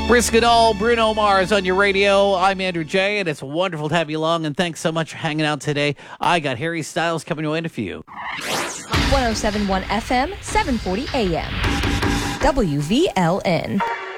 Risk It All, Bruno Mars on your radio. I'm Andrew J, and it's wonderful to have you along, and thanks so much for hanging out today. I got Harry Styles coming to interview. 107.1 FM, 740 AM. WVLN.